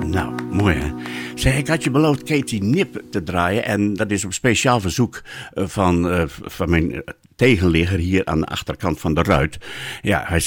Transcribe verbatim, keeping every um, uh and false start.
nou, mooi hè. Zeg, ik had je beloofd Katie Nip te draaien. En dat is op speciaal verzoek van, uh, van mijn tegenligger hier aan de achterkant van de ruit. Ja, hij